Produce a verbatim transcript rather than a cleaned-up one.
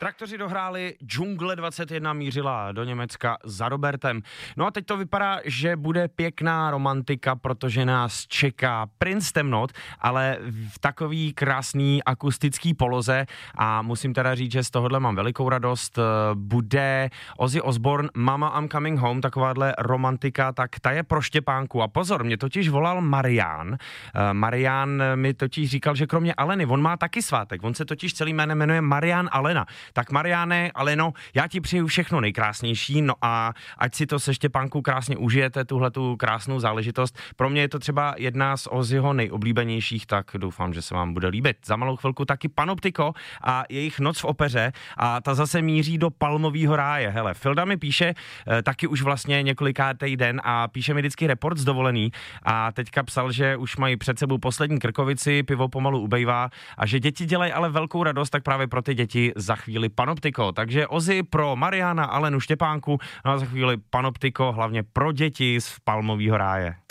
Traktoři dohráli, Džungle dvacet jedna mířila do Německa za Robertem. No a teď to vypadá, že bude pěkná romantika, protože nás čeká Prince temnot, ale v takový krásný akustický poloze a musím teda říct, že z tohohle mám velikou radost. Bude Ozzy Osbourne Mama I'm Coming Home, takováhle romantika, tak ta je pro Štěpánku. A pozor, mě totiž volal Marián. Marián mi totiž říkal, že kromě Aleny, on má taky svátek, on se totiž celý jménem jmenuje Marián Alena. Tak Mariáne, Aleno, já ti přeju všechno nejkrásnější, no a ať si to se Štěpánku krásně užijete, tuhletu krásnou záležitost. Pro mě je to třeba jedna z Ozzyho nejoblíbenějších, tak doufám, že se vám bude líbit. Za malou chvilku taky Panoptiko a jejich Noc v opeře a ta zase míří do Palmovýho ráje. Hele, Filda mi píše taky už vlastně několikátej den a píše mi vždycky report z dovolený a teďka psal, že už mají před sebou poslední Krkovici, pivo pomalu ubejvá a že děti dělají ale velkou radost, tak právě pro ty děti za chvíli Panoptiko. Takže Ozzy pro Mariána, Alenu, Štěpánku, no a za chvíli Panoptiko hlavně pro děti z Palmovýho ráje.